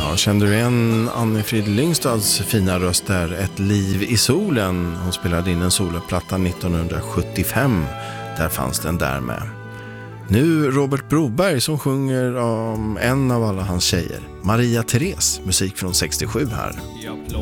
Ja, kände du igen Anne-Frid Lyngstads fina röst där? Ett liv i solen. Hon spelade in en soloplatta 1975. Där fanns den där med. Nu Robert Broberg som sjunger om en av alla hans tjejer. Maria Therese, musik från 67 här. Jag